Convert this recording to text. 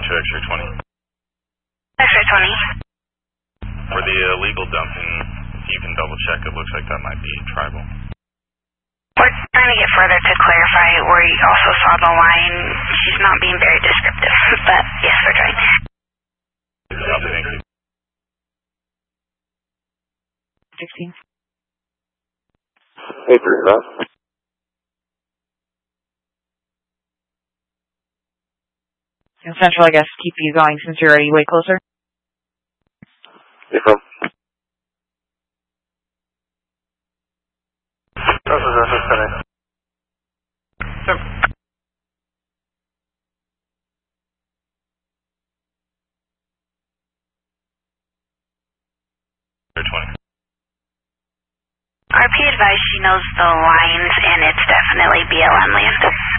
to X-ray 20. X-ray 20. For the illegal dumping, if you can double check, it looks like that might be tribal. We're trying to get further to clarify where you also saw the line. She's not being very descriptive, but yes, we're trying. Copy, thank you. 16. Hey, 3 In Central, I guess, keep you going since you're already way closer. You from? RP advised she knows the lines, and it's definitely BLM land.